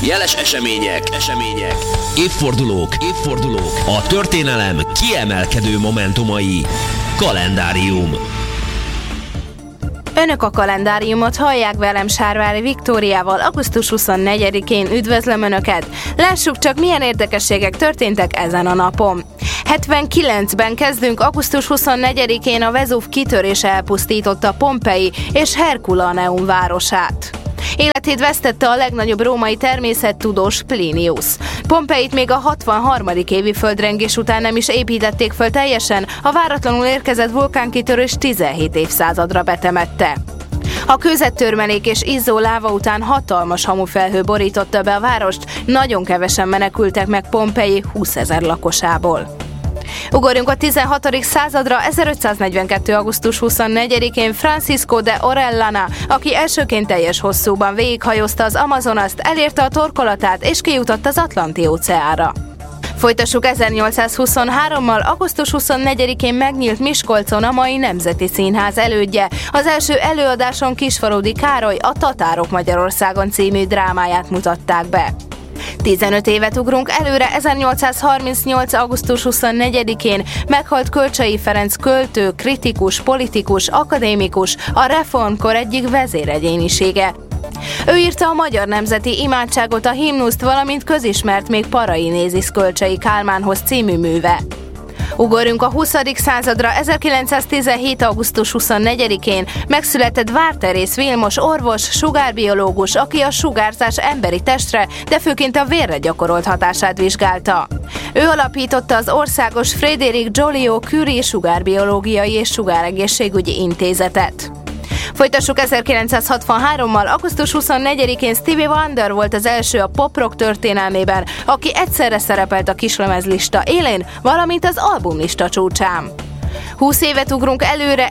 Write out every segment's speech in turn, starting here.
Jeles események. Évfordulók. A történelem kiemelkedő momentumai. Kalendárium. Önök a kalendáriumot hallják, velem Sárvári Viktóriával. Augusztus 24-én üdvözlöm Önöket. Lássuk csak, milyen érdekességek történtek ezen a napon. 79-ben kezdünk. Augusztus 24-én a Vezúv kitörése elpusztította Pompei és Herculaneum városát. Életét vesztette a legnagyobb római természettudós Plinius. Pompeit még a 63. évi földrengés után nem is építették föl teljesen, a váratlanul érkezett vulkánkitörés 17 évszázadra betemette. A kőzettörmelék és izzó láva után hatalmas hamufelhő borította be a várost, nagyon kevesen menekültek meg Pompei 20 000 lakosából. Ugorjunk a 16. századra. 1542. augusztus 24-én Francisco de Orellana, aki elsőként teljes hosszúban végighajózta az Amazonast, elérte a torkolatát és kijutott az Atlanti-óceánra. Folytassuk 1823-mal. Augusztus 24-én megnyílt Miskolcon a mai Nemzeti Színház elődje. Az első előadáson Kisfaludy Károly a Tatárok Magyarországon című drámáját mutatták be. 15 évet ugrunk előre. 1838. augusztus 24-én meghalt Kölcsey Ferenc költő, kritikus, politikus, akadémikus, a reformkor egyik vezéregyénisége. Ő írta a Magyar Nemzeti Imádságot, a himnuszt, valamint közismert még Parainézis Kölcsey Kálmánhoz című műve. Ugorjunk a 20. századra. 1917. augusztus 24-én megszületett Vár Teréz Vilmos orvos, sugárbiológus, aki a sugárzás emberi testre, de főként a vérre gyakorolt hatását vizsgálta. Ő alapította az Országos Frédéric Joliot-Curie Sugárbiológiai és Sugáregészségügyi Intézetet. Folytassuk 1963-mal. Augusztus 24-én Stevie Wonder volt az első a pop-rock történelmében, aki egyszerre szerepelt a kislemezlista élén, valamint az albumlista csúcsán. 20 évet ugrunk előre.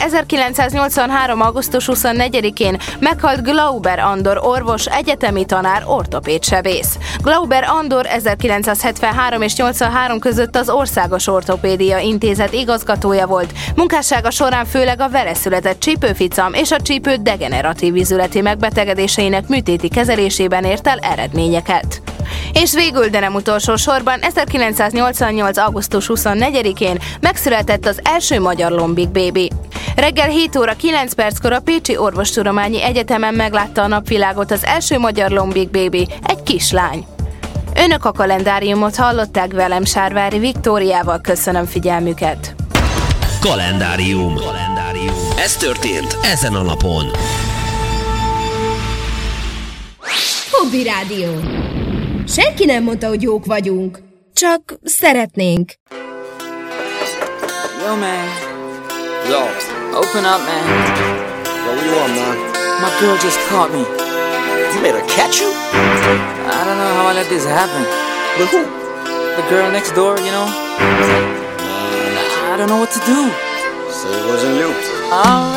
1983. augusztus 24-én meghalt Glauber Andor orvos, egyetemi tanár, ortopédsebész. Glauber Andor 1973 és 83 között az Országos Ortopédia Intézet igazgatója volt. Munkássága során főleg a veleszületett csípőficam és a csípő degeneratív vizületi megbetegedéseinek műtéti kezelésében ért el eredményeket. És végül, de nem utolsó sorban, 1988. augusztus 24-én megszületett az első magyar lombik bébi. Reggel 7 óra 9 perckor a Pécsi Orvostudományi Egyetemen meglátta a napvilágot az első magyar lombik bébi, egy kislány. Önök a kalendáriumot hallották, velem Sárvári Viktóriával. Köszönöm figyelmüket. Kalendárium. Ez történt ezen a napon. Hobby Rádió. Senki nem mondta, hogy jók vagyunk. Csak szeretnénk. Yo, man. Yo. Open up, man. Yo, what you want, man? My girl just caught me. You made her catch you? I don't know how I let this happen. With who? The girl next door, you know? I don't know what to do. So it wasn't you.